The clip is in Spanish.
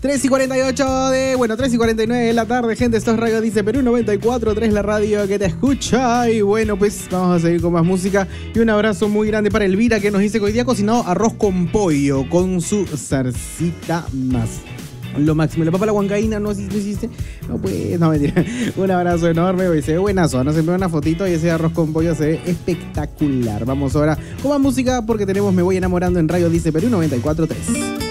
3 y 49 de la tarde, gente. Esto es Radio Dice Perú 94.3, la radio que te escucha. Y bueno, pues vamos a seguir con más música. Y un abrazo muy grande para Elvira, que nos dice que hoy día ha cocinado arroz con pollo con su zarcita más. Lo máximo. La papa la huancaína no hiciste. No, pues, no, mentira. Un abrazo enorme, güey. Se ve buenazo, ¿no? Se me ve una fotito y ese arroz con pollo se ve espectacular. Vamos ahora con más música porque tenemos Me Voy Enamorando en Radio Dice Perú 94.3.